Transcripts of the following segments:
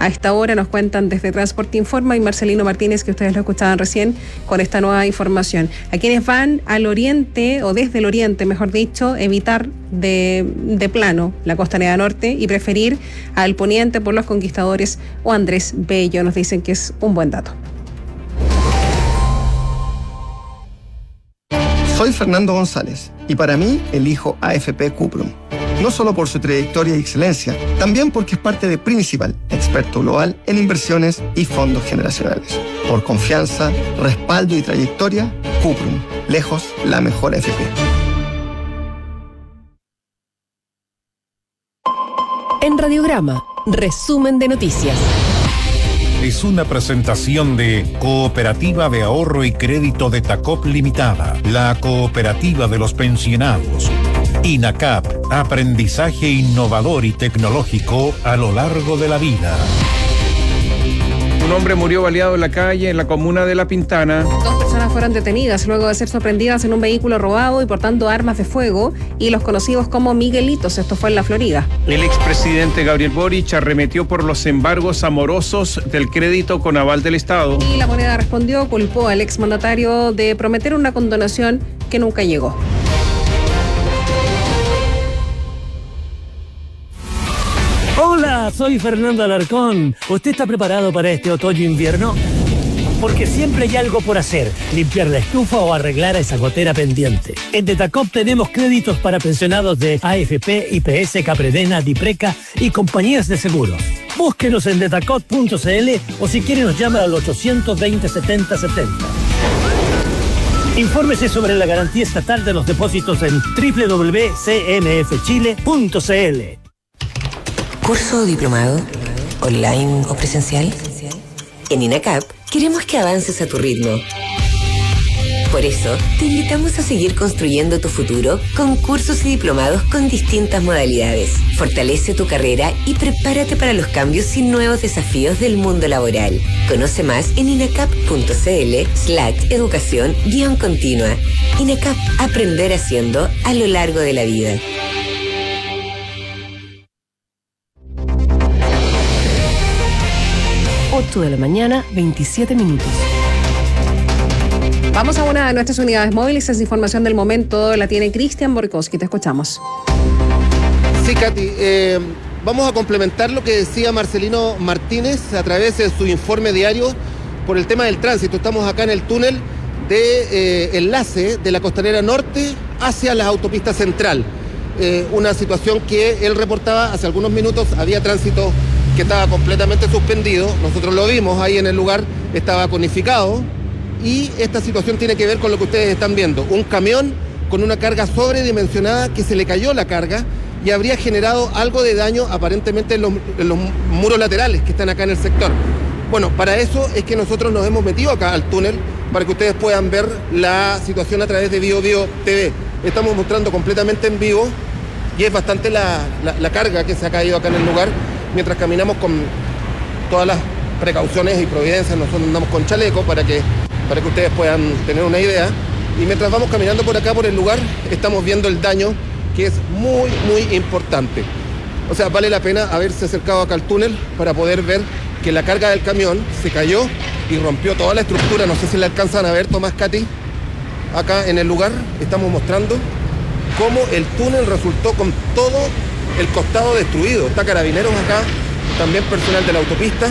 A esta hora nos cuentan desde Transporte Informa y Marcelino Martínez, que ustedes lo escuchaban recién, con esta nueva información. A quienes van al oriente, o desde el oriente, mejor dicho, evitar de plano la Costanera Norte y preferir al poniente por Los Conquistadores o Andrés Bello. Nos dicen que es un buen dato. Soy Fernando González y para mí elijo AFP Cuprum. No solo por su trayectoria y excelencia, también porque es parte de Principal, experto global en inversiones y fondos generacionales. Por confianza, respaldo y trayectoria, Cuprum, lejos la mejor AFP. En Radiograma, resumen de noticias. Es una presentación de Cooperativa de Ahorro y Crédito de Tacop Limitada, la cooperativa de los pensionados. INACAP, aprendizaje innovador y tecnológico a lo largo de la vida. Un hombre murió baleado en la calle en la comuna de La Pintana. 2 personas fueron detenidas luego de ser sorprendidas en un vehículo robado y portando armas de fuego y los conocidos como Miguelitos. Esto fue en la Florida. El expresidente Gabriel Boric arremetió por los embargos amorosos del crédito con aval del Estado. Y La Moneda respondió, culpó al exmandatario de prometer una condonación que nunca llegó. Hola, soy Fernando Alarcón. ¿Usted está preparado para este otoño-invierno? Porque siempre hay algo por hacer, limpiar la estufa o arreglar esa gotera pendiente. En Detacop tenemos créditos para pensionados de AFP, IPS, Capredena, Dipreca y compañías de seguros. Búsquenos en detacop.cl o si quiere nos llama al 820-7070. Infórmese sobre la garantía estatal de los depósitos en www.cmfchile.cl. ¿Curso o diplomado? ¿Online o presencial? En INACAP queremos que avances a tu ritmo. Por eso, te invitamos a seguir construyendo tu futuro con cursos y diplomados con distintas modalidades. Fortalece tu carrera y prepárate para los cambios y nuevos desafíos del mundo laboral. Conoce más en inacap.cl/educación-continua. INACAP, aprender haciendo a lo largo de la vida. 8 de la mañana, 27 minutos. Vamos a una de nuestras unidades móviles. Esa información del momento la tiene Cristian Borkowski. Te escuchamos. Sí, Katy. Vamos a complementar lo que decía Marcelino Martínez a través de su informe diario por el tema del tránsito. Estamos acá en el túnel de enlace de la Costanera Norte hacia la autopista central. Una situación que él reportaba hace algunos minutos. Había tránsito que estaba completamente suspendido. Nosotros lo vimos ahí en el lugar, estaba conificado. Y esta situación tiene que ver con lo que ustedes están viendo. Un camión con una carga sobredimensionada que se le cayó la carga y habría generado algo de daño aparentemente en los muros laterales que están acá en el sector. Bueno, para eso es que nosotros nos hemos metido acá al túnel para que ustedes puedan ver la situación a través de BioBio TV. Estamos mostrando completamente en vivo y es bastante la carga que se ha caído acá en el lugar. Mientras caminamos con todas las precauciones y providencias, nosotros andamos con chaleco para que ustedes puedan tener una idea. Y mientras vamos caminando por acá, por el lugar, estamos viendo el daño que es muy, muy importante. O sea, vale la pena haberse acercado acá al túnel para poder ver que la carga del camión se cayó y rompió toda la estructura. No sé si la alcanzan a ver, Tomás, Katy. Acá en el lugar estamos mostrando cómo el túnel resultó con todo el costado destruido. Está Carabineros acá, también personal de la autopista.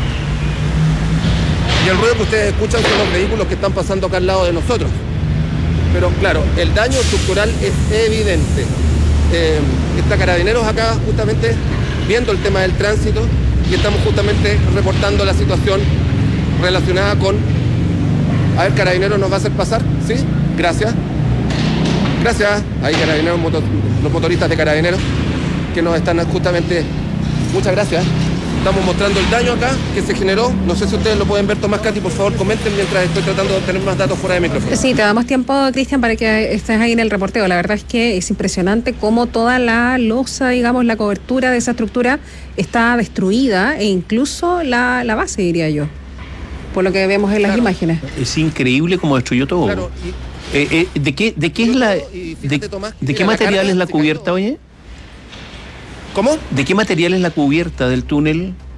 Y el ruido que ustedes escuchan son los vehículos que están pasando acá al lado de nosotros. Pero claro, el daño estructural es evidente. Está Carabineros acá justamente viendo el tema del tránsito y estamos justamente reportando la situación relacionada con... A ver, Carabineros nos va a hacer pasar, ¿sí? Gracias. Gracias. Ahí Carabineros, los motoristas de Carabineros que nos están justamente... Muchas gracias. Estamos mostrando el daño acá que se generó. No sé si ustedes lo pueden ver. Tomás, Katy, por favor, comenten mientras estoy tratando de obtener más datos fuera de micrófono. Sí, te damos tiempo, Cristian, para que estés ahí en el reporteo. La verdad es que es impresionante cómo toda la losa, digamos, la cobertura de esa estructura está destruida e incluso la base, diría yo, por lo que vemos en las imágenes. Es increíble cómo destruyó todo. Claro, ¿De qué es la... ¿De qué material es la cuyerta, oye? ¿Cómo? ¿De qué material es la cubierta del túnel?